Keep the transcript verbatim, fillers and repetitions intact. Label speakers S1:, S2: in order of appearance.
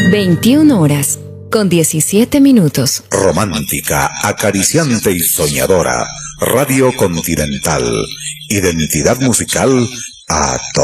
S1: veintiuna horas con diecisiete minutos.
S2: Romántica, acariciante y soñadora. Radio Continental. Identidad musical a todo.